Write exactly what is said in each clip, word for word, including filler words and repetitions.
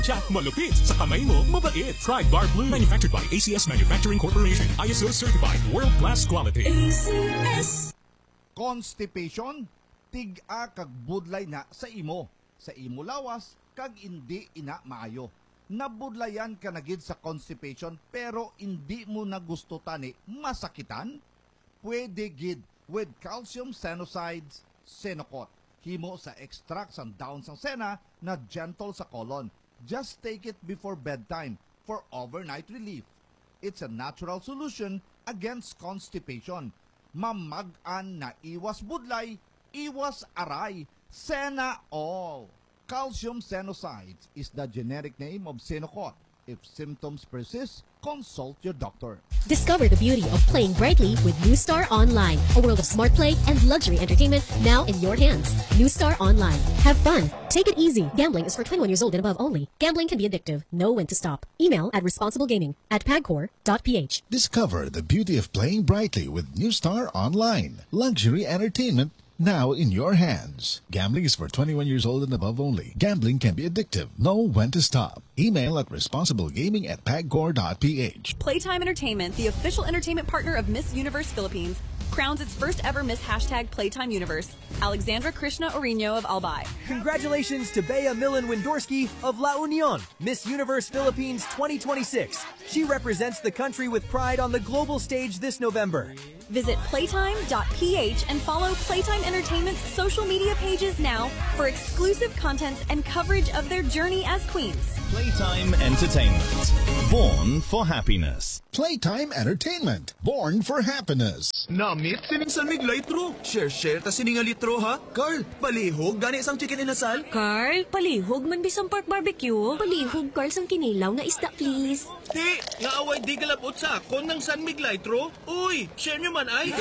Jack malupit sa kamay mo, mabait. Try Bar Blue. Manufactured by A C S Manufacturing Corporation. I S O certified. World-class quality. A C S. Constipation, tig-a kag budlay na sa imo. Sa imo lawas, kag hindi ina maayo. Nabudlayan ka na gid sa constipation pero hindi mo na gusto tani masakitan? Pwede gid with calcium senosides, Senocot. Himo sa extract sa dahon sang sena na gentle sa colon. Just take it before bedtime for overnight relief. It's a natural solution against constipation. Mamag-an na iwas budlay, iwas aray, Sena all. Calcium Senosides is the generic name of Senocot. If symptoms persist, consult your doctor. Discover the beauty of playing brightly with New Star Online, a world of smart play and luxury entertainment now in your hands. New Star Online. Have fun. Take it easy. Gambling is for twenty-one years old and above only. Gambling can be addictive. Know when to stop. Email at responsiblegaming at pagcor dot p h. Discover the beauty of playing brightly with New Star Online. Luxury entertainment now in your hands. Gambling is for twenty-one years old and above only. Gambling can be addictive. Know when to stop. Email at responsiblegaming at pagcor dot p h. Playtime Entertainment, the official entertainment partner of Miss Universe Philippines, crowns its first ever Miss Hashtag Playtime Universe, Alexandra Krishna Orino of Albay. Congratulations to Bea Millen Windorski of La Union, Miss Universe Philippines twenty twenty-six. She represents the country with pride on the global stage this November. Visit playtime dot p h and follow Playtime Entertainment's social media pages now for exclusive contents and coverage of their journey as queens. Playtime Entertainment. Born for happiness. Playtime Entertainment. Born for happiness. Namit sining San Mig Litro. Share-share ta sining nga litro ha. Carl, palihog gani sang chicken inasal. Carl, palihog man bisang pork barbecue. Palihog, Carl, sang kinilaw nga isda, please. Di, nga away di galabot sa akon ng San Mig Litro. Uy, share nyo man ay.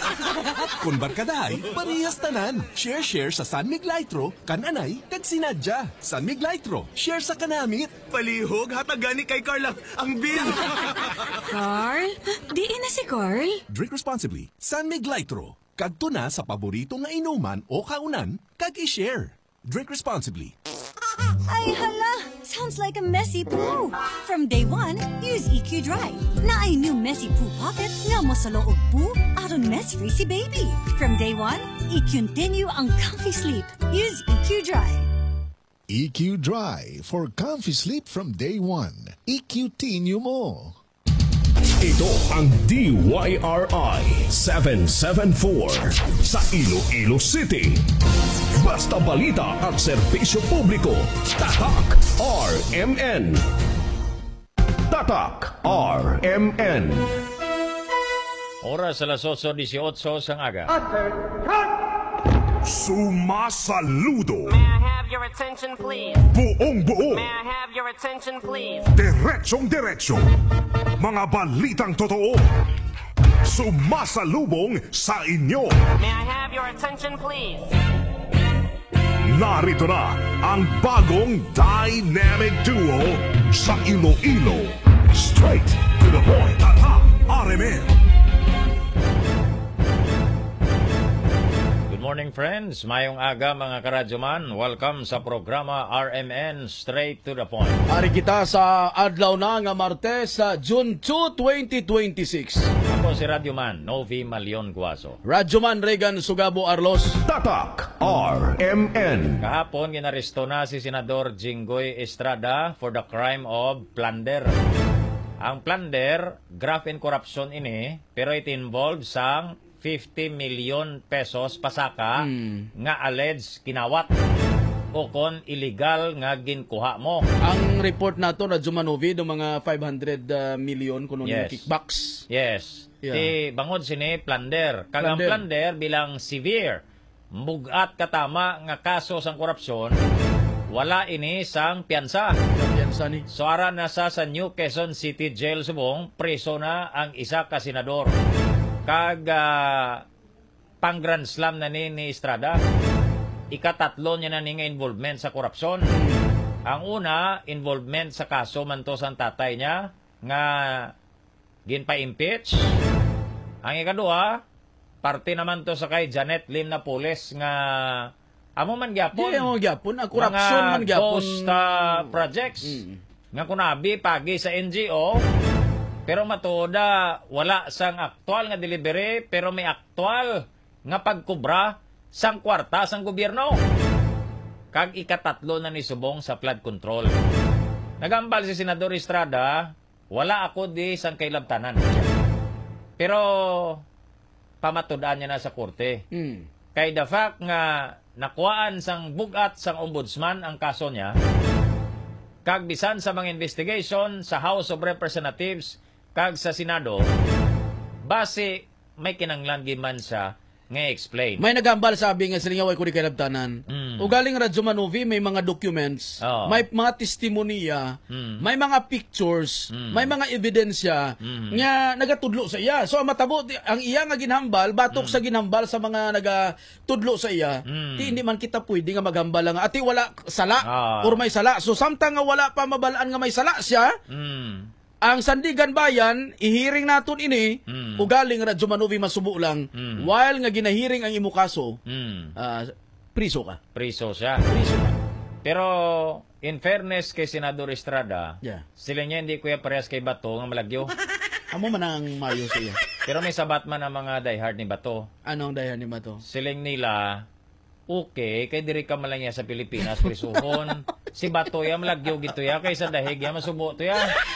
Kung barkadahay, parehas tanan. Share-share sa San Mig Litro, kananay, kag sinadya. San Mig Litro, share sa kanamit. Palihog, hatagani kay Carl ang, ang bill. Carl? Diin na si Carl. Drink responsibly. San Mig Litro. Kadto na sa paborito nga inuman o kaunan, kag i-share. Drink responsibly. Ay hala! Sounds like a messy poo. From day one, use E Q Dry. Na ay new messy poo pocket nga mo sa loob poo aron mess-free si baby. From day one, i-continue ang comfy sleep. Use E Q Dry. E Q Dry for comfy sleep from day one. E Q Tinyo mo. Ito ang D Y R I seven seven four sa Iloilo City. Basta balita at serbisyo publiko. Tatak R M N. Tatak R M N. Oras alas eight eighteen sang aga. Sumasaludo. May I have your attention, please? Buong buo. May I have your attention, please? Diretsong diretsyo. Mga balitang totoo. Sumasalubong sa inyo. May I have your attention, please? Narito na ang bagong dynamic duo sa Iloilo. Straight to the point. Tatak R M N. Good morning, friends. Mayong aga, mga karadyoman. Welcome sa programa R M N Straight to the Point. Ari kita sa adlaw na nga Martes sa June two, twenty twenty-six. Ako si Radyoman Novi Malion Guaso. Radyoman Regan Sugabo Arlos. Tatak R M N. Kahapon ginaresto na si Senador Jinggoy Estrada for the crime of plunder. Ang plunder, graft and corruption ini, pero it involves sang fifty million pesos pasaka hmm. nga alleged kinawat o kon illegal nga ginkuha mo. Ang report nato na Jumanovi do mga five hundred uh, million kuno yes. Ni kickbacks. Yes. Yeah. Ti bangod sini plunder. Kag ang plunder bilang severe mugat katama nga kaso sang korupsyon, wala ini sang piyansa. Piyansa ni. So ara na sa sa New Quezon City Jail subong preso na ang isa ka senador. Kag uh, pang Grand Slam na ni, ni Estrada, ikatatlo niya na ni nga involvement sa korupsyon. Ang una, involvement sa kaso man to sa tatay niya nga ginpa-impeach. Ang ikadua, parte naman to sa kay Janet Lim Napoles nga Amo man gyapon. Di mo gyapon, ang corruption man mga gyapon. ghost uh, projects. Mm. Nga kunabi pagi sa N G O. Pero matuoda wala sang aktual nga delivery pero may aktual nga pagkubra sang kwarta sang gobyerno. Kag ikatatlo na ni subong sa flood control. Nagambal si Senador Estrada, wala ako di sang kailabtanan. Pero pamatud-an niya na sa korte. Mm. Kay the fact nga nakuhaan sang bugat sang ombudsman ang kaso niya, kag bisan sa mga investigation sa House of Representatives kag sa Senado, base may kinanglan giman siya nga explain. May nagambal sabi nga sila nga way ko di kailabtanan. Mm. O galing Radyo Manuvi, may mga documents, Oh. may mga testimonya, Mm. may mga pictures, Mm. may mga ebidensya Mm. nga nagatudlo sa iya. So matabo di- ang iya nga ginhambal, batok sa ginhambal sa mga nagatudlo sa iya. Mm. Ti hindi man kita pwede nga maghambal nga ati wala sala Ah. or may sala. So samtang nga wala pa mabalaan nga may sala siya, Mm. ang Sandigan Bayan, ihiring naton ini, Mm. o galing Radyo Manuvi masubo lang, Mm. while nga ginahiring ang imo kaso, Mm. ah, priso ka. Priso siya. Priso ka. Pero in fairness kay Senador Estrada, Yeah. sila niya hindi kuya parehas kay Bato nga malagyo. Amo man ang mayo sa iya. Pero may sabat man ang mga diehard ni Bato. Anong dayan ni Bato? Siling nila, okay, kay diri ka malang ya sa Pilipinas, prisuhon. Si Bato ya malagyo gito ya, kaysa dahig ya, masubo to ya.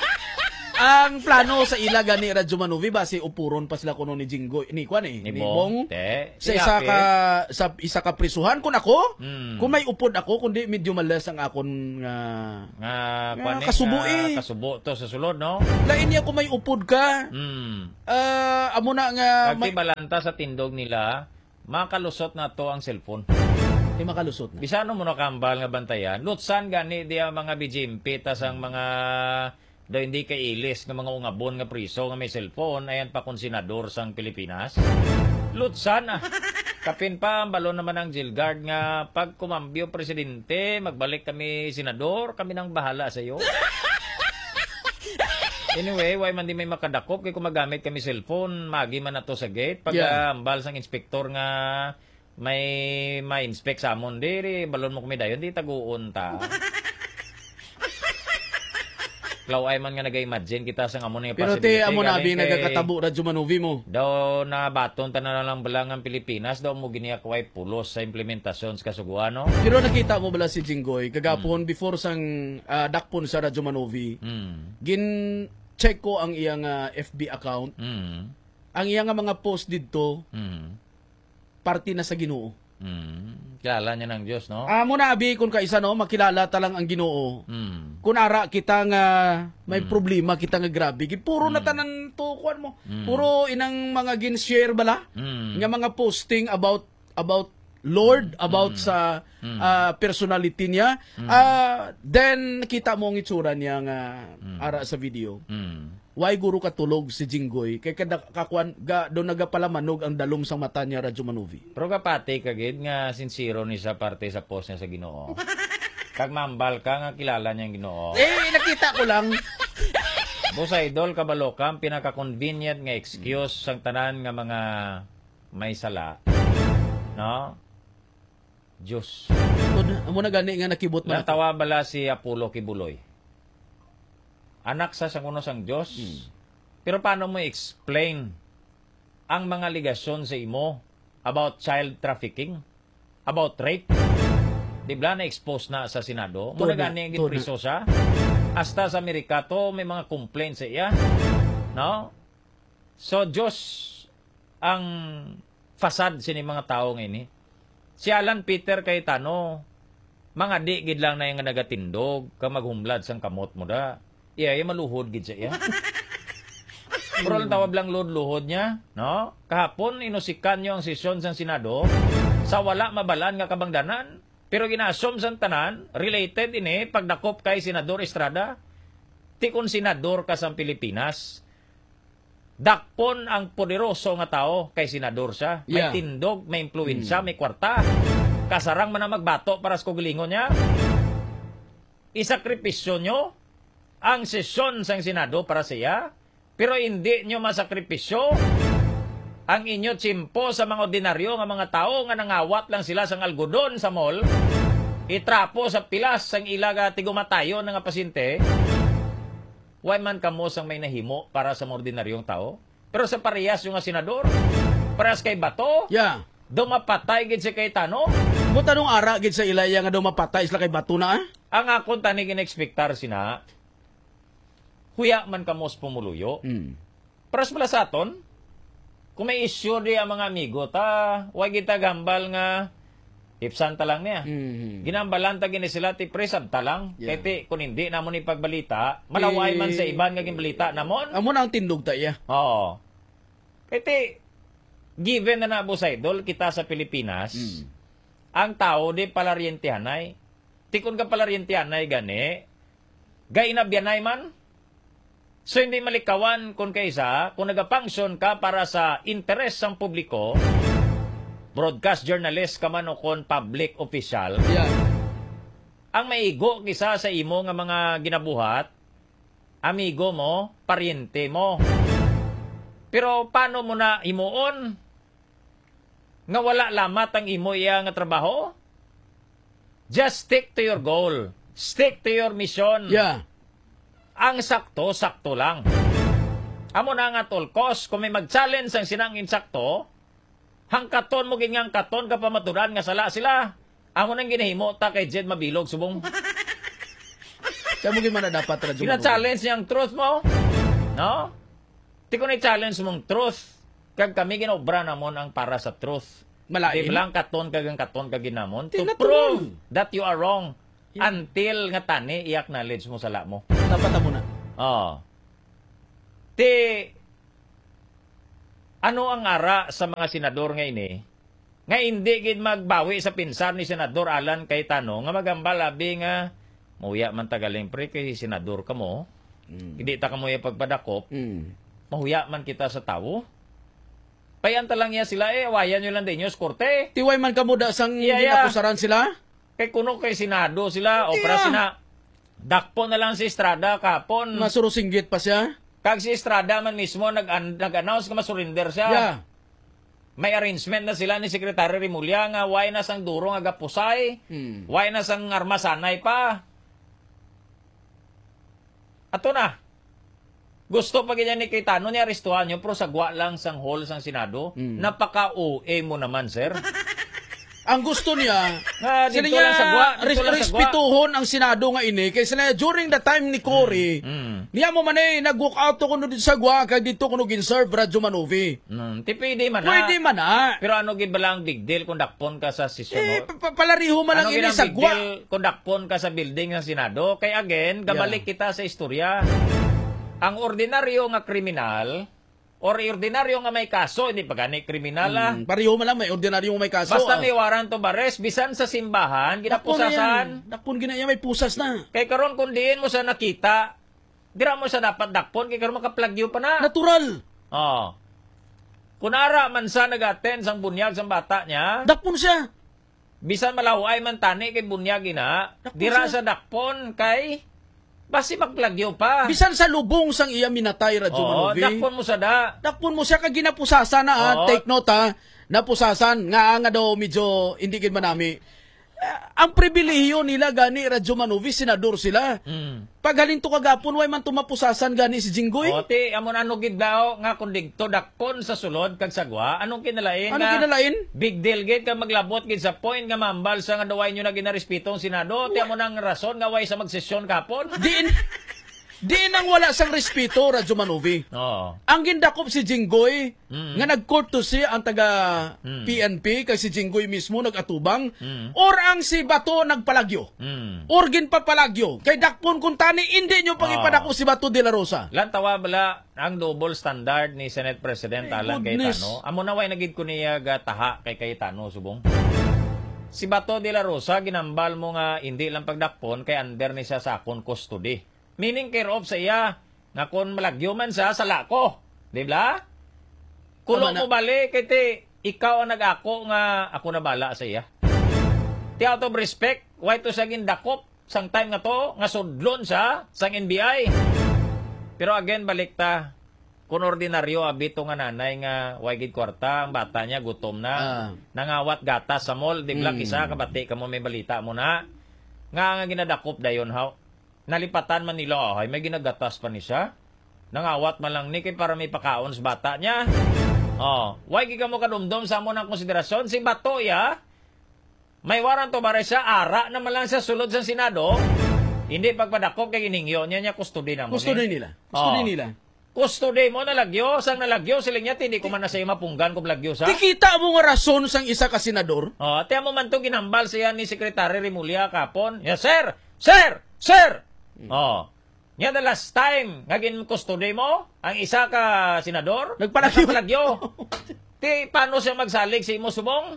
Ang plano sa ila gani Radyo Manuvi base upuron pa sila kuno ni Jinggoy ni kwan eh Ni ni Bong, Bong te. sa Si isa Happy. ka sa isa ka prisuhan kun ako Mm. kung may upod ako kundi medyo malas ang akon nga Nga, nga panik, kasubo nga eh kasubo to sa sulod, no? lain niya kung may upod ka Mm. ah amo na nga Kag balanta sa tindog nila, makalusot na to ang cellphone. Di makalusot na. Bisano mo na kambal nga bantayan. Lutsan gani di ang mga B G M P tas ang mga do hindi kay ilis nga mga ungabon nga priso nga may cellphone ayan pa kun senador sang Pilipinas. Lutsan ah. Kapin pa ang balon naman ang jail guard nga pag kumambyo presidente, magbalik kami senador, kami nang bahala sa iyo. Anyway, why man di may makadakop kay kung magamit kami cellphone, magi man na to sa gate. Pag Yeah. yeah. ambal sang inspektor nga may ma-inspect sa amon, diri, balon mo kami dayon, di taguon ta. Klaw ay man nga nag-imagine kita sa amon nga pero te amo na bing nagakatabo Radyo Manuvi mo daw na baton ta na lang balang ang Pilipinas, daw mo giniya kaway pulos sa implementasyon sa kasuguan, no? pero nakita mo bala si Jinggoy kagapon before sang ah, dakpon sa Radyo Manuvi Mm. gin check ko ang iyang ah, F B account Mm. ang iyang nga mga post didto Mm. party na sa Ginoo. Mm. Kilala niya ng Diyos, no? Amo na abi kun kaisa no makilala ta lang ang Ginoo. Mm. Kun ara kita nga may problema kita nga grabe gid puro na tanan to kuan mo. Mm. Puro inang mga gin-share bala Mm. nga mga posting about about Lord, about sa Mm. ah, personality niya. Ah, then kita mo ang itsura niya nga ara sa video. Mm. Why guro katulog si Jinggoy kay kada kakuan ga do nagapalamanog ang dalom sang mata niya Radyo Manuvi. Pero kapati kagid nga sincero ni sa parte sa post niya sa Ginoo. Kag mambal ka nga kilala niya ang Ginoo. Eh nakita ko lang. Bosa idol kabalokam pinaka-convenient nga excuse sang tanan nga mga may sala. No? Diyos. Amo na gani nga nakibot man. Natawa bala si Apollo Kibuloy. Anak sa sanguno sang Diyos. Hmm. Pero paano mo explain ang mga ligasyon sa imo about child trafficking? About rape? Di ba na-expose na sa Senado? Muna Tuna, gani ang tuna. gipriso siya? Hasta sa Amerika to, may mga complaints sa iya. No? So, Diyos ang fasad sini mga tao ngayon. Si Alan Peter Cayetano, mga di gid lang na yung nagatindog, ka maghumlad sang kamot mo da. Iya, yung maluhod gid siya. Pero lang tawab lang luhod niya, no? Kahapon, inusikan niyo ang sesyon sa Senado sa wala mabalan nga kabangdanan. Pero gina-assume sa tanan, related ini, pagdakop kay Senador Estrada, ti kung senador ka sa Pilipinas, dakpon ang poderoso nga tao kay senador siya. May Yeah. tindog, may impluensya, may kwarta. Kasarang man na magbato para sa kugilingon niya. Isakripisyo nyo ang sesyon sa Senado para siya, pero hindi nyo masakripisyo ang inyo tsimpo sa mga ordinaryo nga mga tao nga nangawat lang sila sang algodon sa mall, itrapo sa pilas sang ilaga tigumatayo nga pasyente, why man kamo sang may nahimo para sa mga ordinaryong tao? Pero sa parehas yung nga senador, parehas kay Bato, yeah. dumapatay gid si Cayetano. Mo tanong ara gid sa ilaya nga dumapatay sila kay Bato na? Ang akong tani ginexpectar sina, huya man kamo sa pumuluyo. Hmm. Paras pala sa aton, kung may issue di ang mga amigo, ta, huwag kita gambal nga, ipsan ta lang niya. Mm-hmm. Ginambalan ta gini sila, ti presab ta lang. Yeah. Kaya kung hindi namon ipagbalita, malaway man sa iban nga ginbalita namon. Amo na ang tindog ta iya. Oo. Kaya given na nabo sa idol, kita sa Pilipinas, mm. ang tao di palarientihanay. Tikon ka palarientihanay gani, gay na biyanay man. So hindi malikawan kung kaysa, kung nagapunction ka para sa interes ng publiko, broadcast journalist ka man o kung public official, yeah. ang maigo kisa sa imo nga mga ginabuhat, amigo mo, paryente mo. Pero paano mo na imuon? Nga wala lamat ang imo iya nga trabaho? Just stick to your goal. Stick to your mission. Yeah. Ang sakto, sakto lang. Amo na nga tolkos, kung may mag-challenge ang sinang insakto, hangkaton mo gingang katon ka pamaturan nga sala sila. Amo nang ginahimo ta kay Jed Mabilog subong. Kaya mo gimana dapat radyo. Gina-challenge niyang truth mo? No? Di ko na-challenge mong truth. Kag kami ginobra namon ang para sa truth. Malain. Di lang katon kagang katon kaginamon to prove that you are wrong. Yeah. Until nga tani, i-acknowledge mo sala mo. Dapat mo na. Oo. Ti, ano ang ara sa mga senador nga ini? Nga hindi gid magbawi sa pinsan ni Senador Alan Cayetano, nga magambal abi nga, muya man tagaling pre, kay senador ka mo, mm. hindi ta ka mo pagpadakop, mm. mahuya man kita sa tao. Payanta lang niya sila eh, awayan nyo lang din nyo sa korte. Tiway man kamo da sang yeah, yeah. ginakusaran sila? Kay kuno kay Senado sila, o para sina, dakpo na lang si Estrada kapon. Masurusinggit pa siya? Kag si Estrada man mismo nag- nag-announce nga masurinder siya. Yeah. May arrangement na sila ni Secretary Rimulya nga why na sang duro nga gapusay, hmm. why na sang armasanay pa. Ato na. Gusto pa ganyan ni Cayetano ni arestuhan nyo, pero sagwa lang sang hall sang Senado. Hmm. Napaka-O A mo naman, sir. Ang gusto niya, ah, sila niya res respetuhon ang Senado nga ini. Kaya sila during the time ni Cory, mm, mm. niya mo man eh, nag-walk out ko no dito sa gwa, kaya dito ko no ginserve Radyo Manovi. Mm, ti pwede man na. Pwede man na. Pero ano gid ba lang big deal kung dakpon ka sa sesyon? Eh, palariho man lang ano ini sa gwa. Ano kung dakpon ka sa building ng Senado? Kaya again, gabalik yeah. kita sa istorya. Ang ordinaryo nga kriminal, or ordinaryo nga may kaso, hindi pa gani kriminal. Hmm, pariho man lang may ordinaryo may kaso. Basta ah. may warrant of arrest, bisan sa simbahan, ginapusasan. Dakpon ginaya may pusas na. Kay karon kung diin mo sa nakita, dira mo sa dapat dakpon, kay karon makaplagyo pa na. Natural. Oh. Kunara man sa nag-attend sang bunyag sang bata niya, dakpon siya. Bisan malaway man tani kay bunyag ina, dira siya. Sa dakpon kay basi magplagyo pa. Bisan sa lubong sang iya minatay Radyo Manovi. Oo, dakpon mo sa da. Dakpon mo siya kag ginapusasan na ha. Take note ha. Napusasan nga nga daw medyo hindi gid manami. Uh, ang pribilehiyo nila gani Radyo Manovi, senador sila. Mm. Pag halinto kagapon way man tumapusasan gani si Jinggoy. O ti amon ano gid daw nga kun digto dakpon sa sulod kag sagwa, anong kinalain? Anong kinalain? Big deal gid ka maglabot gid sa point nga mambal sa nga daway nyo na ginarespeto ang Senado. Ti amon ang rason nga way sa magsesyon kapon. Diin Diin ang wala sang respeto Radyo Manovi. Oo. Ang gindakop si Jinggoy mm. nga nag-courtesy ang taga mm. P N P kay si Jinggoy mismo nagatubang mm. or ang si Bato nagpalagyo. Mm. Or ginpapalagyo. Kay dakpon kung tani hindi nyo pang ipadako si Bato de la Rosa. Lantawa bala ang double standard ni Senate President hey, Alan Cayetano. Amo na way nagid ko niya gataha kay Cayetano subong. Si Bato de la Rosa ginambal mo nga hindi lang pagdakpon kay under ni siya sa akon custody. Meaning care of sa iya nga kung malagyo man sa salako. Di ba? Kulo mo bali kay ti ikaw ang nag-ako nga ako na bala sa iya. Ti out of respect, why to sa gindakop sang time nga to nga sudlon sa sang N B I. Pero again balik ta kung ordinaryo abito nga nanay nga way gid kwarta, ang bata niya gutom na, Ah. nangawat gatas sa mall, di blang Mm. isa kabati ka mo may balita mo na. Nga nga ginadakop dayon haw. Nalipatan man nila, ay may ginagatas pa ni siya. Nangawat man lang ni kay para may pakaon sa bata niya. Oh, way gid ka mo kadumdum sa mo ng konsiderasyon si bato ya. May waran to bare siya ara naman lang sa sulod sa Senado. Hindi pagpadakop kay giningyo niya niya custody na mo. Custody ni. nila. Custody Oh. nila. Custody mo nalagyo, sang nalagyo sila niya hindi ko man na sa mapunggan kung lagyo sa. Tikita mo nga rason sang isa ka senador? Oh, tiyan mo man to ginambal siya ni Secretary Remulla kapon. Yes, sir. Sir, sir. Oh. Nya the last time nga gin custody mo ang isa ka senador, nagpalagyo. nagpalagyo. Ti paano siya magsalig sa imo subong?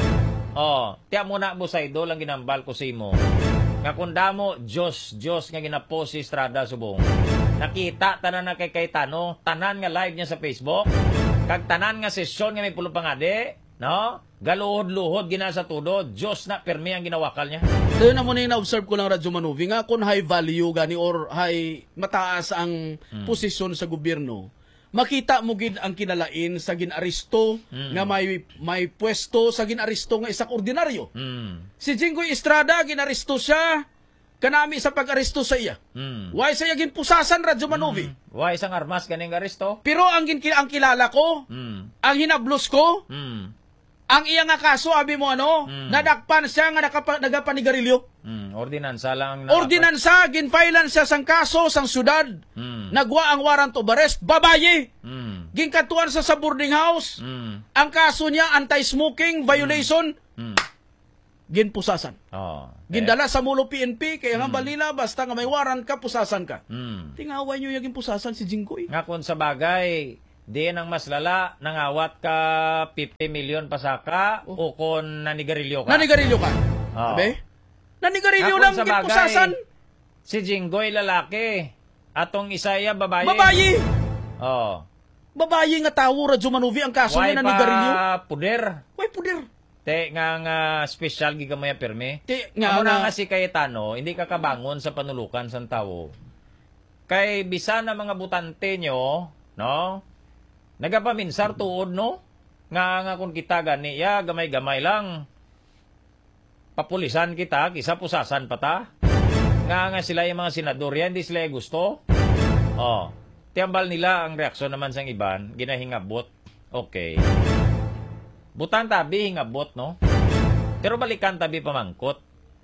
Oh, tiyan mo na busaydo lang ginambal ko sa imo. Nga kunda mo, Diyos, Diyos nga ginapos si Estrada subong. Nakita tanan na kay Cayetano, tanan nga live niya sa Facebook, kag tanan nga sesyon nga may pulo pangade, no? Galuhod-luhod gina sa tudo, Diyos na permi ang ginawakal niya. Dayo na muna yung na-observe ko lang Radyo Manuvi nga kung high value gani or high mataas ang Hmm. posisyon sa gobyerno. Makita mo gid ang kinalain sa ginaristo Hmm. nga may may pwesto sa ginaristo nga isak ordinaryo. Hmm. Si Jinggoy Estrada ginaristo siya kanami sa pag-aristo sa iya. Hmm. Why sa iya ginpusasan Radyo Manuvi? Why isang armas ganing aristo? Pero ang gin ang kilala ko, Hmm. ang hinablos ko, Hmm. ang iya nga kaso abi mo ano, Hmm. nadakpan siya nga nakapa, nagapanigarilyo. Hmm. Ordinansa lang. Ordinansa, ginfailan siya sang kaso sang syudad. Hmm. Nagwa ang warrant of arrest, babaye. Hmm. Ginkatuan sa sa boarding house. Hmm. Ang kaso niya, anti-smoking violation. Hmm. Ginpusasan. Oh. Gindala sa mulo P N P, kaya nga balila, basta nga may warrant ka, pusasan ka. Hmm. Tingaway niyo yung pusasan si Jinggoy. Nga kung sa bagay, di ang mas lala, nangawat ka fifty million pasaka o kung nanigarilyo ka. Nanigarilyo ka. Oh. Abe? Nanigarilyo Nga lang, kung sa bagay, ginpusasan. Si Jinggoy lalaki. Atong isaya babae. Babaye. Oh. Babaye nga tawo, Radyo Manuvi, ang kaso Why niya nanigarilyo. pa puder? Why puder? Te nga nga special gigamay permi. Te nga Amo na nga- nga si Cayetano, hindi ka kabangon sa panulukan sa tawo. Kay bisan na mga butante nyo, no? Nagapaminsar tuod, no? Nga nga kung kita gani, ya gamay-gamay lang. Papulisan kita, kisa pusasan pa ta. Nga nga sila yung mga senador yan, hindi sila yung gusto. Oh. Tiambal nila ang reaksyon naman sa iban, ginahingabot. Okay. Butan tabi hingabot, no? Pero balikan tabi pamangkot.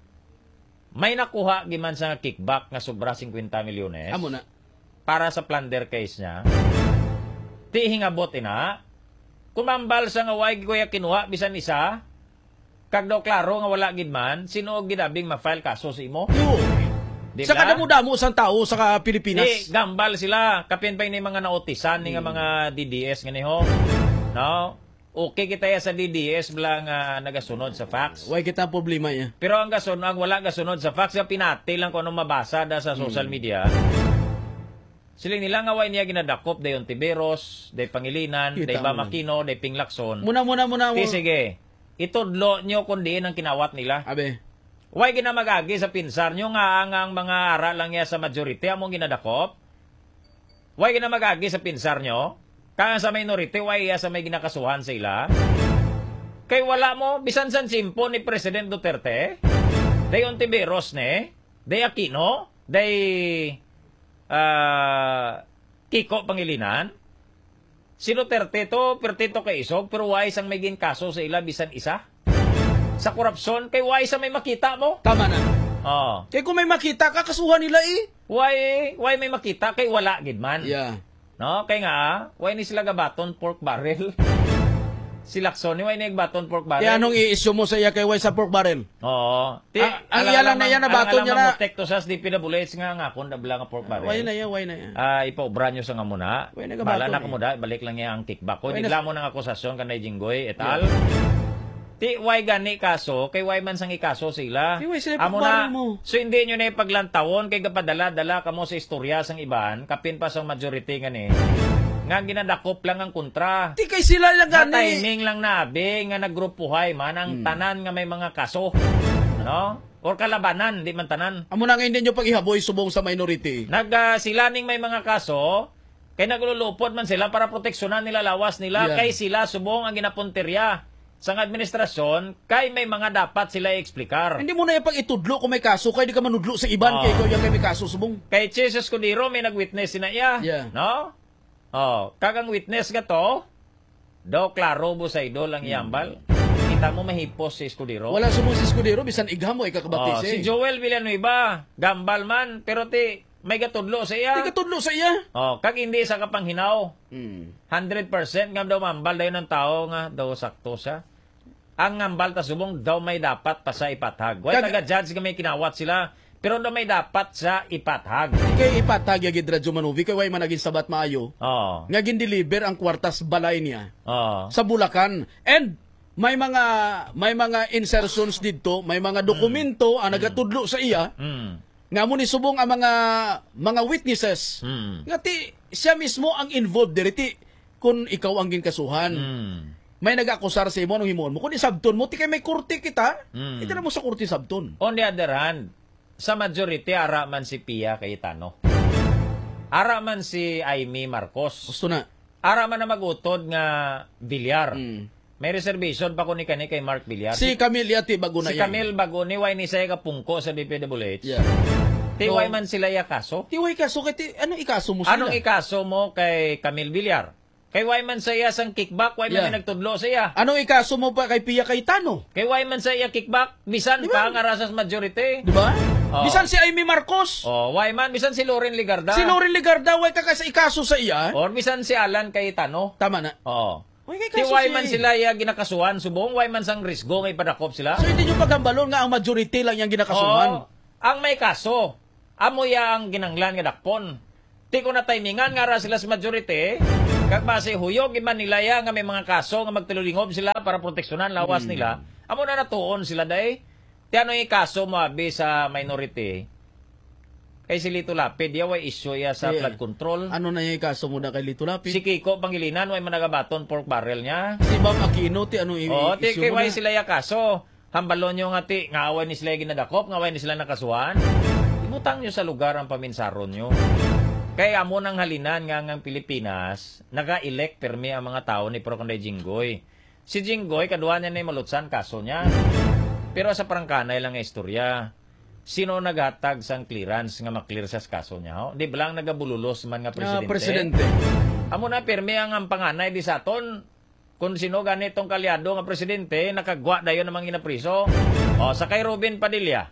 May nakuha giman sa kickback nga sobra fifty milyones. Amo na. Para sa plunder case niya. Ti hingabot ina. Kumambal sa nga way kuya kinuha bisan isa. Kag daw klaro nga wala gid man, sino og ginabing ma-file kaso sa imo? Di Sa ba? kadamo-damo sang tao sa Pilipinas. Di, gambal sila. Kapin pa ni mga naotisan ni nga mga D D S nga niho. No? Okay kita ya sa D D S blang uh, nagasunod sa fax. Way kita ang problema niya. Pero ang gasunod, ang wala gasunod sa fax, yung pinati lang kung anong mabasa da sa social media. Sila nila nga way niya ginadakop, dayon Tiberos, day Pangilinan, Kita day mo Bamakino, day Pinglakson. Muna, muna, muna. Di, sige. Itudlo nyo kung diin ang kinawat nila. Abe. Way ginamagagi sa pinsar nyo nga ang, ang mga ara lang niya sa majority among ginadakop. Way ginamagagi sa pinsar nyo. Kaya sa minority, way iya sa may ginakasuhan sa ila. Kay wala mo, bisan san simpo ni President Duterte, day Ontiveros ne, day Aquino, day uh, Kiko Pangilinan. Si Duterte to, pertito kay isog, pero way sang may ginkaso sa ila bisan isa. Sa korupsyon, kay way sa may makita mo. Tama na. Oh. Kaya kung may makita, kakasuhan nila eh. Why, why may makita, kay wala gid man. Yeah. No, kay nga, why ni sila gabaton pork barrel? Si Lacson, why ni gabaton pork barrel? Kaya anong i-issue mo sa iya kay way sa pork barrel? Oo. Ti, Ah, ang iyalang na yan, nabaton niya na. Ang alam mo, tekto sa D P W H nga nga, kung nabla nga pork barrel. Way na yan, way na yan. Ah, ipaubra nyo sa nga muna. Way na gabaton Bala na eh. kumuda, balik lang niya ang kickback ko. Way na- Digla mo ng akusasyon kanay Jinggoy et al. Ti, why gani kaso, kay why man sang ikaso sila. Ti, why sila Amo ipagbaril na, mo? so hindi nyo na ipaglantawon, kay kapadala-dala ka mo sa istorya sang iban, kapin pa sang majority nga ni. Nga ginadakop lang ang kontra. Ti kay sila lang Nga gani. timing lang nabi, nga naggrupuhay man, ang Hmm. tanan nga may mga kaso. Ano? Or kalabanan, di man tanan. Amo na ngayon din yung pag-ihaboy subong sa minority. Nag uh, sila ning may mga kaso, Kay naglulupod man sila para proteksyonan nila lawas nila. Yeah. Kay sila subong ang ginapunterya sa administrasyon, kay may mga dapat sila i-explikar. Hindi mo na yung pag-itudlo kung may kaso, kay di ka manudlo sa iban, Oh. kay ikaw yung may kaso subong. Kay Jesus Escudero, may nag-witness sina iya. Yeah. No? Oh, kagang witness ka to, daw klaro bo sa idol ang iyambal. Kita mo mahipos si Escudero. Wala subong si Escudero, bisan igha mo, Oh, ikakabatis si eh. Joel Villanueva, gambal man, pero ti may gatudlo sa iya. May katudlo sa iya. Oh, kag hindi sa kapanghinaw. Hmm. one hundred percent ngam daw mambal dayon ng tao nga daw sakto siya. Ang ngambal ta subong daw may dapat pa sa ipathag. Way Kag- taga-judge nga may kinawat sila, pero daw may dapat sa ipathag. Kay ipatag yung Radyo Manovi, kay way man naging sabat maayo. Oh. Nga gin-deliver ang kwartas balay niya Oh. sa Bulacan. And may mga may mga insertions dito, may mga dokumento ang nagatudlo sa iya. Mm. Nga mo ni subong ang mga mga witnesses. Mm. Nga ti siya mismo ang involved diri ti kung ikaw ang ginkasuhan. Mm. May nag-akusar sa imo nung himuon mo. Kung isabton mo, ti kay may kurti kita. Mm. Ito na mo sa kurti sabton. On the other hand, sa majority, ara man si Pia Cayetano. Ara man si Amy Marcos. Gusto na. Ara man na magutod nga Villar. Mm. May reservation pa ko ni kani kay Mark Villar. Si Camille yati bago na Si yan. Camille bago ni way ni saya kapungko sa D P W H. Yeah. Tiway So, man sila ya kaso. Tiway kaso kay ti, ano ikaso mo sila? Anong ikaso mo kay Camille Villar? Kay way man saya sang kickback, way man Yeah. yeah. nagtudlo saya. Anong ikaso mo pa kay Pia Cayetano? Kay way man saya kickback, bisan Diba? pa ang arasas majority. Di ba? Oh. Bisan si Amy Marcos. Oh, way man bisan si Loren Ligarda. Si Loren Ligarda, way ka sa ikaso sa iya. Or bisan si Alan Cayetano. Tama na. Oh. Way kay Ti kaso way siya man eh. sila ya ginakasuhan subong, way man sang risgo ngay padakop sila. So hindi nyo pagambalon nga ang majority lang yung ginakasuhan. Oo. Ang may kaso, amo ya ang ginanglan nga dakpon. Ti ko na timingan nga ra sila sa majority, kag base huyog iman nila ya nga may mga kaso nga magtululingob sila para proteksyonan lawas Hmm. nila. Amo na natuon sila day. Ti ano yung kaso mo abi sa minority? Kay si Lito Lapid, ya way issue ya sa Yeah. flood control. Ano na yung ikaso mo na kay Lito Lapid? Si Kiko Pangilinan, way managabaton pork barrel niya. Si Bam Aquino, ti ano yung Oo, ti issue kay mo way na? sila ya kaso. Hambalon nyo nga ti, nga away ni sila ginadakop, nga away ni sila nakasuhan. Imutang nyo sa lugar ang paminsaron nyo. Kaya amo nang halinan nga ng Pilipinas, naka-elect permi ang mga tao ni Proconday Jinggoy. Si Jinggoy, kaduha niya na yung malutsan kaso niya. Pero sa prangkanay lang nga istorya. Sino naghatag sang clearance nga maklear sa kaso niya? Ho? Di ba lang nagabululos man nga presidente? Ah, presidente. Amo na permi ang ang panganay di sa aton. Kung sino ganitong kalyado nga presidente, nakagwa dayon namang ginapriso. O, sa kay Robin Padilla.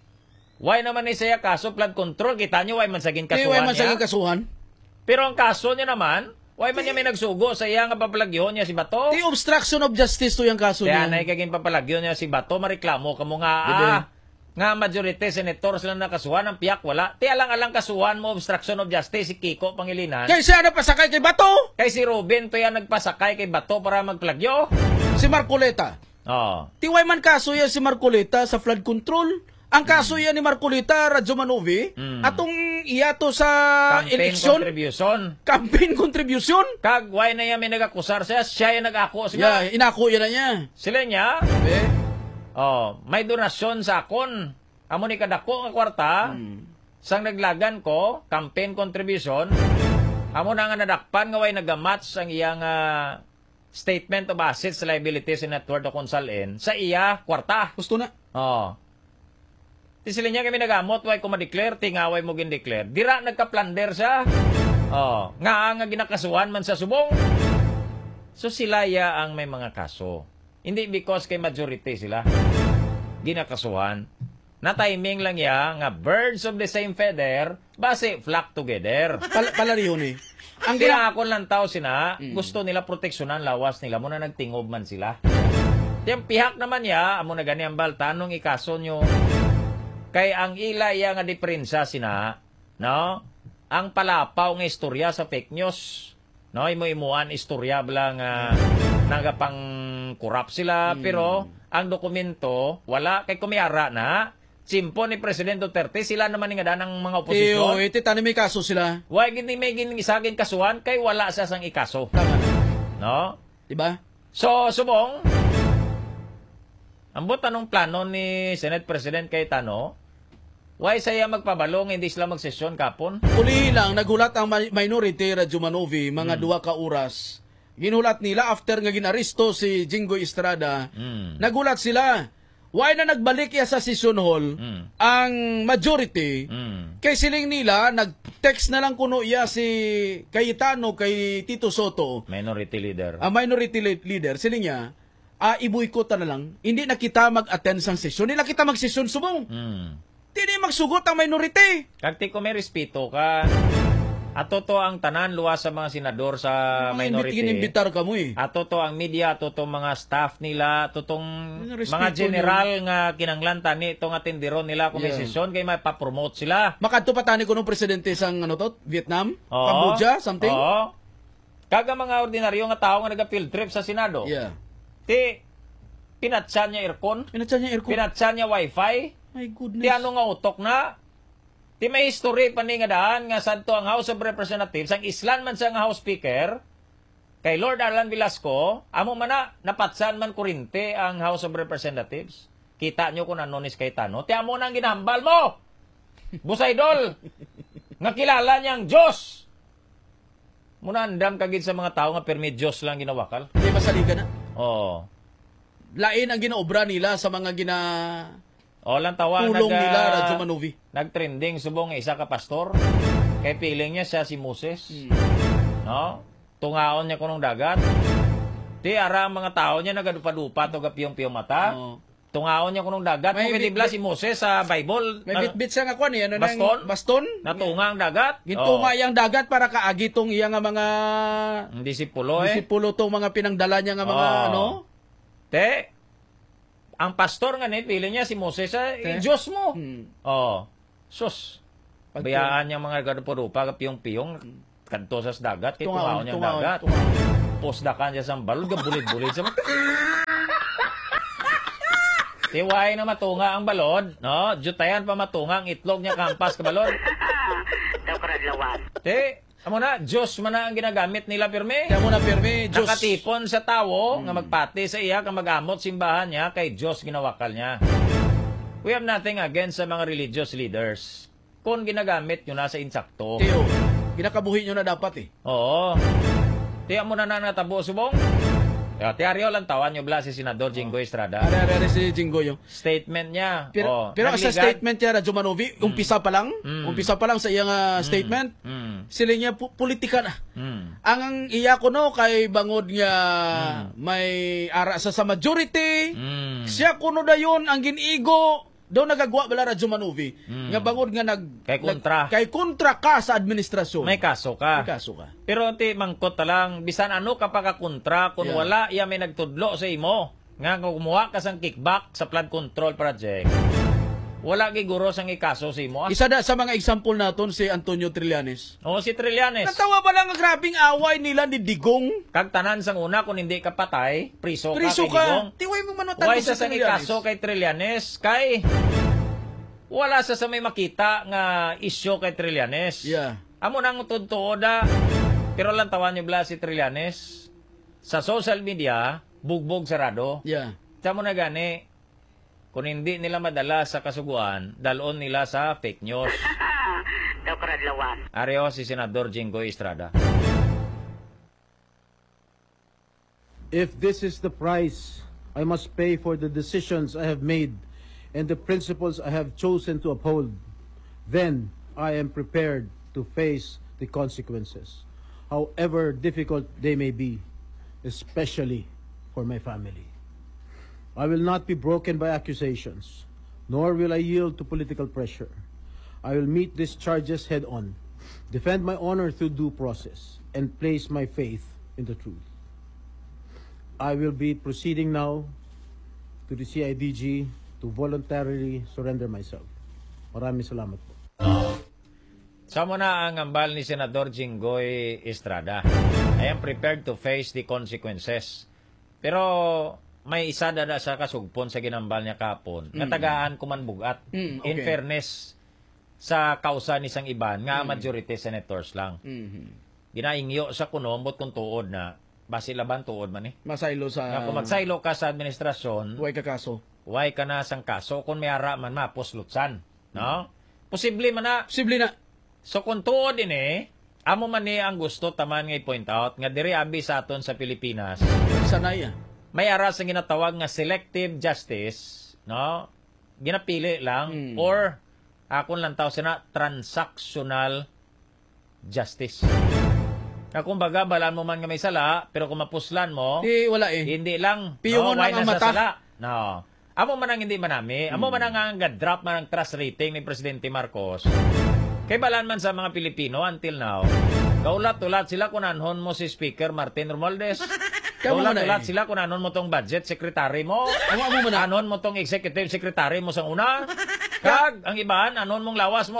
Why naman ni siya kaso flood control? Kita nyo, why man saging Kaya kasuhan way man niya? saging kasuhan. Pero ang kaso niya naman, why man niya may nagsugo sa iya nga papalagyon niya si Bato? Ti obstruction of justice to yung kaso Kaya niya. na ikaging papalagyon niya si Bato, mareklamo kamo nga, Dede. ah, nga majority senator sila nakasuhan, ang piyak wala. Ti alang-alang kasuhan mo, obstruction of justice, si Kiko Pangilinan. Kaya siya napasakay kay Bato. Kay si Ruben, to yan nagpasakay kay Bato para magplagyo. Si Marcoleta. Oh. Ti way man kaso yan si Marcoleta sa flood control. Ang kaso yan ni Marcoleta, Radyo Manovi, Mm. atong iyato sa Campaign eleksyon. contribution. Campaign contribution. Kag, why na yan may nag-akusar siya, siya yung nag-ako. Yeah, inako yan na niya. Sila niya, Eh? oh, may donasyon sa akon. Amo ni kadako nga kwarta, sang naglagan ko, campaign contribution, amo na nga nadakpan nga way nagamatch ang iyang ah, statement of assets, liabilities, and net worth o konsalin sa iya kwarta. Gusto na. Oh. Ti sila niya kami nagamot, way ko ma-declare, tingaway mo gin-declare. Dira nagka-plunder siya. Oh, nga nga ginakasuhan man sa subong. So sila ya ang may mga kaso. Hindi because kay majority sila ginakasuhan. Na timing lang ya nga birds of the same feather base flock together. Pal palariho ni. Ang ginakon lang tao sina, gusto nila proteksyonan lawas nila muna nagtingob man sila. Tiyang pihak naman ya, amo na gani ang balta, nung ikaso nyo, kay ang ila ya nga diferensya sina, no? Ang palapaw nga istorya sa fake news, no? Imo-imuan istorya bala nga nagapang kurap sila, pero ang dokumento, wala, kay kumiyara na, simpo ni President Duterte, sila naman nga danang mga oposisyon. Tiyo, iti tani may kaso sila. Why gini may ginisagin kasuhan kay wala sa sang ikaso. Tama na. No? Diba? So, subong, ambot anong plano ni Senate President Cayetano, Why saya magpabalong, hindi sila magsesyon kapon? Uli lang, nagulat ang mi- minority Radyo Manovi, mga Hmm. duwa ka oras. Ginulat nila after nga ginaresto si Jinggoy Estrada. Hmm. Nagulat sila. Why na nagbalik ya sa session hall Hmm. ang majority? Hmm. Kay siling nila, nag-text na lang kuno iya si Cayetano kay Tito Soto, Minority leader. ang minority le- leader, siling niya, ah, ibuykota na lang, hindi na kita mag-attend sang session, hindi na kita mag-session subong. Hmm. Hindi magsugot ang minority. Kagti ko may respeto ka. Ato to ang tanan luwas sa mga senador sa minority. Inimbitar ka mo eh. Ato to ang media, ato to mga staff nila, ato tong Respeto mga general nga kinanglan tani itong atindiron nila kung may Yeah. sesyon kay may pa-promote sila. Makadto pa tani ko nung presidente sang ano to, Vietnam, Oo. Cambodia, something. Oo. Kaga mga ordinaryo nga tao nga naga-field trip sa Senado. Yeah. Ti pinatsan niya aircon, Pinatsan niya aircon. pinatsan niya wifi. My goodness. Ti ano nga utok na? Ti may history pa ni nga daan nga sadto ang House of Representatives, ang islan man sa nga House Speaker, kay Lord Arlan Velasco, amo man na, napatsan man kurinte ang House of Representatives. Kita nyo kung ano ni Cayetano. Ti amo nang ginahambal mo! Busaydol! Nga kilala niyang Diyos! Muna andam kagid sa mga tao nga permit Diyos lang ginawakal. Hindi masaligan na. Oo. Lain ang ginaobra nila sa mga gina O lang tawa tulong nag, nila, ah, Radyo Manovi. nag-trending subong isa ka pastor. Kay piling niya siya si Moses. Hmm. No? Tungaon niya kunong dagat. Ti ara ang mga tao niya nagadupa-dupa to gapiyong-piyong mata. Oo. Tungaon niya kunong dagat. May Kung bit- bla si Moses sa Bible. May na- bit-bit siya nga kwan eh. Ano Baston? nang- baston? Natunga ang dagat. Gintunga Oo. iyang dagat para kaagi tong iya nga mga Hindi si Pulo eh. disipulo tong mga pinangdala niya nga mga Oo. ano. Te, ang pastor nga ni, pili niya si Moses sa Te? Diyos mo. Hmm. Oh. Sus. Pag- Bayaan niya mga gadupa-dupa, kapiyong-piyong, kanto sa dagat, kay tungaon Tungaon, niyang tungaon, dagat. tungaon. Posdakan niya sa balod, gabulit-bulit sa mga. Tiway na matunga ang balod, no? Jutayan pa matunga ang itlog niya kampas ka balod. Te, amo na, Diyos man na ang ginagamit nila pirme. Kaya mo na pirmi, Diyos. Nakatipon sa tao nga magpati sa iya kang magamot simbahan niya kay Diyos ginawakal niya. We have nothing against sa mga religious leaders. Kung ginagamit nyo na sa insakto. Tiyo, ginakabuhi nyo na dapat eh. Oo. Tiya mo na na natabo subong. Tiaryo lang tawan nyo bla si Senador Jinggoy Estrada. Ari-ari si Jinggoy yung Statement niya. Pero, oh, pero sa nagligan- statement niya, Radyo Manovi, umpisa pa lang, Mm. umpisa pa lang sa iyang ah, statement, Mm. sila niya pu- politika na. Mm. Ang ang iya ko no, kay bangod nga Mm. may ara sa sa majority, Mm. siya kuno dayon ang ginigo, daw nagagwa bala Radyo Manovi, Mm. nga bangod nga nag... Kay kontra. nag- kay kontra ka sa administrasyon. May kaso ka. May kaso ka. Pero ti mangkot ta lang, bisan ano ka pagkakontra kung Yeah. wala iya may nagtudlo sa imo. Nga kung kumuha ka sang kickback sa flood control project. Wala giguro sang ikaso sa imo. Ah. Isa na sa mga example naton si Antonio Trillanes. O si Trillanes. Natawa ba lang ang grabing away nila ni Digong? Kag tanan sang una kung hindi ka patay, priso, Priso ka kay Digong. ka. Tiway mo manutan Why ko sa sa sang Trillanes. ikaso kay Trillanes? Kay wala sa sa may makita nga isyo kay Trillanes. Yeah. Amo nang tudto da. Pero lang tawan niyo bla si Trillanes sa social media bugbog sarado. Yeah. Tamo na gani kung hindi nila madala sa kasuguan, dalon nila sa fake news. Areo si Senador Jinggoy Estrada. If this is the price I must pay for the decisions I have made and the principles I have chosen to uphold, then I am prepared to face the consequences, however difficult they may be, especially for my family. I will not be broken by accusations, nor will I yield to political pressure. I will meet these charges head on, defend my honor through due process, and place my faith in the truth. I will be proceeding now to the C I D G to voluntarily surrender myself. Maraming salamat po. Samo na ang ambal ni Senador Jinggoy Estrada. I am prepared to face the consequences. Pero may isa dada sa kasugpon sa ginambal niya kapon. Mm. Natagaan ko man bugat. Mm, okay. In fairness sa kausa ni sang iban nga Mm. majority senators lang. Mm-hmm. Ginaingyo sa kunombot kung tuod na basi laban tuod man eh. Masaylo sa... Nga kung magsaylo ka sa administrasyon, Huwag ka kaso. Huwag ka na sang kaso kung may ara man mapuslutsan. No? Posible man na. Posible na. So kung tuod ini, amo man ni ang gusto taman nga i-point out nga diri abi sa aton sa Pilipinas. Sanay ah. May aras ang ginatawag nga selective justice, no? Ginapili lang Hmm. or akon lang tawag sina transactional justice. Na kumbaga balaan mo man nga may sala, pero kung mapuslan mo, Di, wala eh. hindi lang. Piyungon why lang ang na sa mata. Sala. No. Amo man ang hindi manami. Amo Hmm. man ang ga-drop man ang trust rating ni Presidente Marcos. Kay balaan man sa mga Pilipino until now, kaulat-ulat sila kung anhon mo si Speaker Martin Romualdez. Kaulat-ulat eh. sila kung anhon mo tong budget secretary mo. Amo mo na. Anhon mo tong executive secretary mo sa una. Kag, ang iban, anhon mong lawas mo.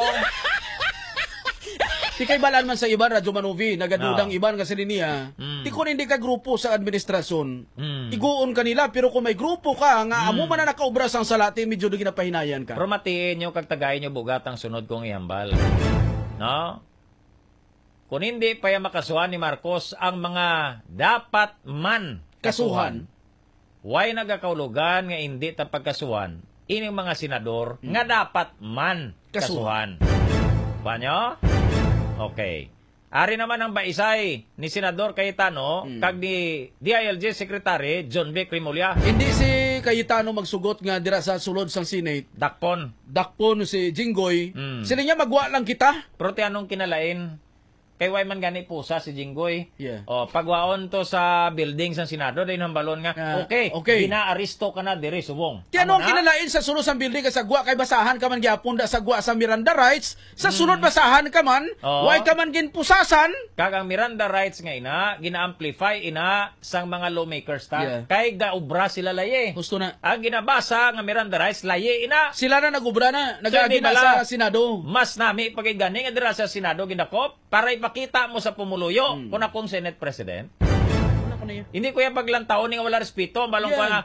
Di kay balaan man sa iban, Radyo Manovi, nagadudang No. iban kasi niya. Mm. Di kung hindi ka grupo sa administrasyon, Mm. iguon kanila, pero kung may grupo ka, nga amo man na nakaubra sang salati, medyo di ginapahinayan ka. Pero matiin nyo, kag tagayin nyo bugat ang sunod kong ihambal. No? Kung hindi pa yung makasuhan ni Marcos ang mga dapat man kasuhan, why nagakaulugan nga hindi ta pagkasuhan ining mga senador Hmm. nga dapat man kasuhan. Ba nyo? Okay. Ari naman ang baisay ni Senador Cayetano Hmm. kag ni D I L G Secretary John B. Crimolia. Hindi si Cayetano magsugot nga dira sa sulod sang Senate. Dakpon. Dakpon si Jinggoy. Mm. Sila niya magwa lang kita. Pero ti anong kinalain? Kay way man gani pusa si Jinggoy. Yeah. O pagwaon to sa building sa Senado dayon ang balon nga. Ah, okay, okay. Gina-aristo ka na diri subong. Ti ano Amo ang na? kinalain sa sulod sang building sa gwa kay basahan ka man gyapon da sa gwa sa Miranda rights, sa sulod basahan ka man, Oo. way ka man ginpusasan. Kag ang Miranda rights nga ina, gina-amplify ina sang mga lawmakers ta. Yeah. Kay gaubra sila laye. Gusto na. Ang ginabasa nga Miranda rights laye ina. Sila na nagubra na, So, nagagi hindi na bala, sa Senado. Mas nami pagay gani nga dira sa Senado ginakop para ipakita mo sa pumuluyo Hmm. kung akong Senate President. Ano ko na yan? Hindi ko yan paglantaon nga wala respeto. Balong Yeah. pa nga,